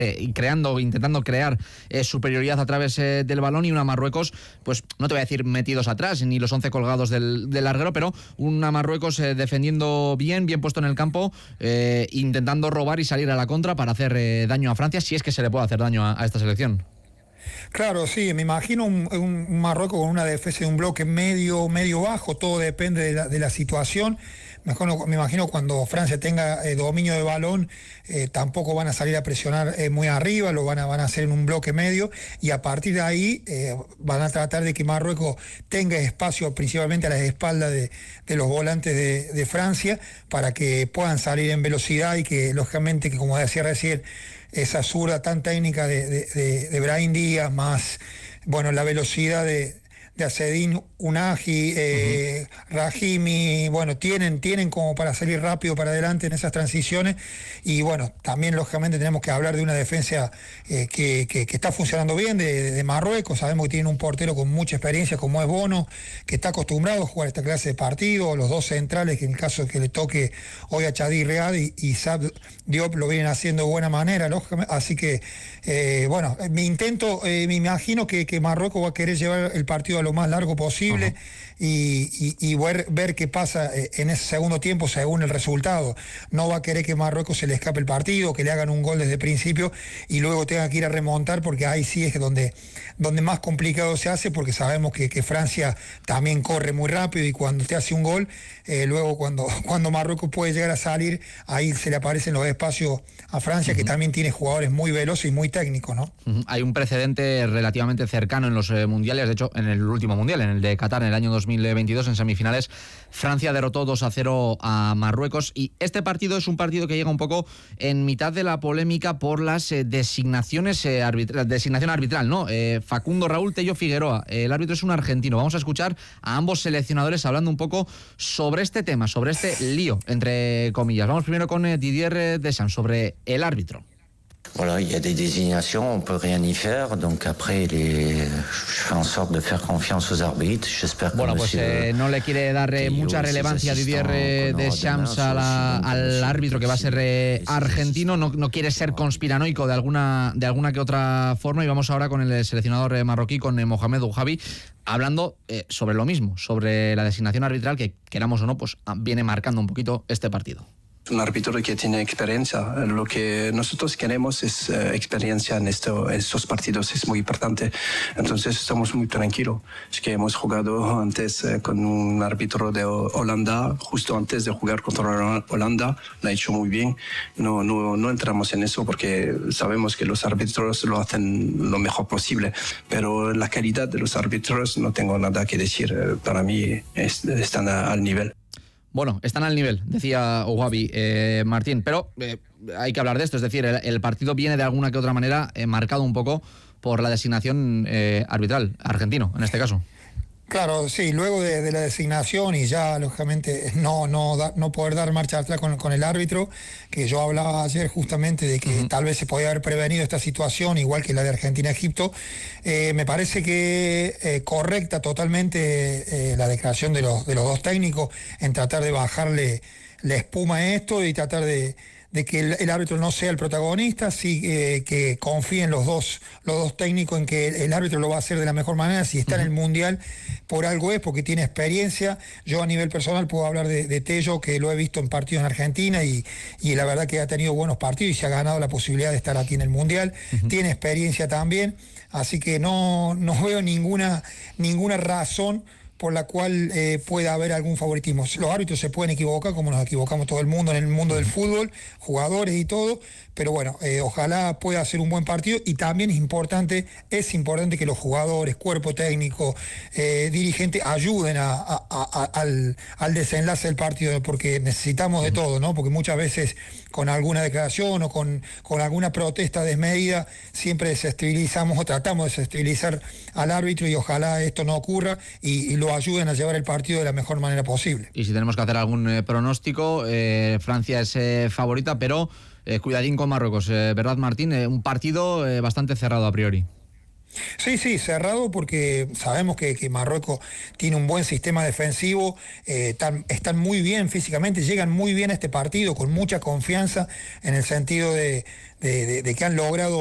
intentando crear superioridad a través del balón, y una Marruecos, pues no te voy a decir metidos atrás, ni los 11 colgados del larguero, pero una Marruecos defendiendo bien puesto en el campo, intentando robar y salir a la contra para hacer daño a Francia, si es que se le puede hacer daño a esta selección. Claro, sí, me imagino un Marruecos con una defensa de un bloque medio bajo, todo depende de la situación. Me imagino cuando Francia tenga dominio de balón, tampoco van a salir a presionar muy arriba, lo van a hacer en un bloque medio, y a partir de ahí van a tratar de que Marruecos tenga espacio principalmente a las espaldas de los volantes de Francia, para que puedan salir en velocidad, y que lógicamente, que como decía recién, esa zurda tan técnica de Brahim Díaz, más la velocidad de Azzedine, Ounahi, Rahimi, tienen como para salir rápido para adelante en esas transiciones. Y también lógicamente tenemos que hablar de una defensa que está funcionando bien de Marruecos. Sabemos que tienen un portero con mucha experiencia como es Bono, que está acostumbrado a jugar esta clase de partido, los dos centrales, que en el caso que le toque hoy a Chadi Riad y Saad Diop, lo vienen haciendo de buena manera, lógicamente. Así que me imagino que Marruecos va a querer llevar el partido a lo más largo posible, y ver qué pasa en ese segundo tiempo según el resultado. No va a querer que Marruecos se le escape el partido, que le hagan un gol desde el principio y luego tenga que ir a remontar, porque ahí sí es donde más complicado se hace, porque sabemos que Francia también corre muy rápido, y cuando te hace un gol, luego cuando Marruecos puede llegar a salir, ahí se le aparecen los espacios a Francia, que también tiene jugadores muy veloces y muy técnicos, ¿no? Hay un precedente relativamente cercano en los mundiales, de hecho en el último mundial, en el de Qatar, en el año 2022, en semifinales, Francia derrotó 2-0 a Marruecos, y este partido es un partido que llega un poco en mitad de la polémica por las designación arbitral, ¿no? Facundo Raúl Tello Figueroa, el árbitro es un argentino. Vamos a escuchar a ambos seleccionadores hablando un poco sobre este tema, sobre este lío, entre comillas. Vamos primero con Didier Deschamps, sobre el árbitro. Voilà, il y a des désignations, on peut rien y faire, donc après je fais en sorte de faire confiance aux arbitres. J'espère que no le quiere dar mucha relevancia a Didier Deschamps al árbitro, que va a ser argentino, no quiere ser conspiranoico de alguna que otra forma, y vamos ahora con el seleccionador marroquí, con Mohamed Ouhabi, hablando sobre lo mismo, sobre la designación arbitral que, queramos o no, pues viene marcando un poquito este partido. Un árbitro que tiene experiencia. Lo que nosotros queremos es experiencia en estos partidos, es muy importante. Entonces estamos muy tranquilos. Es que hemos jugado antes con un árbitro de Holanda, justo antes de jugar contra Holanda, lo ha hecho muy bien. No entramos en eso porque sabemos que los árbitros lo hacen lo mejor posible, pero la calidad de los árbitros no tengo nada que decir. Para mí están al nivel. Bueno, están al nivel, decía Ouhabi, Martín, pero hay que hablar de esto, es decir, el partido viene de alguna que otra manera marcado un poco por la designación arbitral, argentino, en este caso. Claro, sí, luego de la designación, y ya lógicamente no poder dar marcha atrás con el árbitro, que yo hablaba ayer justamente de que tal vez se podía haber prevenido esta situación, igual que la de Argentina-Egipto. Me parece que correcta totalmente la declaración de los dos técnicos en tratar de bajarle la espuma a esto y tratar de que el árbitro no sea el protagonista, sí, que confíen los dos técnicos en que el árbitro lo va a hacer de la mejor manera. Si está en el Mundial, por algo es, porque tiene experiencia. Yo a nivel personal puedo hablar de Tello, que lo he visto en partidos en Argentina, y la verdad que ha tenido buenos partidos y se ha ganado la posibilidad de estar aquí en el Mundial. Tiene experiencia también, así que no veo ninguna razón por la cual pueda haber algún favoritismo. Los árbitros se pueden equivocar, como nos equivocamos todo el mundo en el mundo del fútbol, jugadores y todo, pero bueno, ojalá pueda hacer un buen partido, y también es importante que los jugadores, cuerpo técnico, dirigentes ayuden al desenlace del partido, porque necesitamos de todo, ¿no? Porque muchas veces con alguna declaración o con alguna protesta desmedida siempre desestabilizamos o tratamos de desestabilizar al árbitro, y ojalá esto no ocurra y lo ayuden a llevar el partido de la mejor manera posible. Y si tenemos que hacer algún pronóstico, Francia es favorita, pero cuidadín con Marruecos, ¿verdad, Martín? Un partido bastante cerrado a priori. Sí, cerrado porque sabemos que Marruecos tiene un buen sistema defensivo, están muy bien físicamente, llegan muy bien a este partido con mucha confianza en el sentido de que han logrado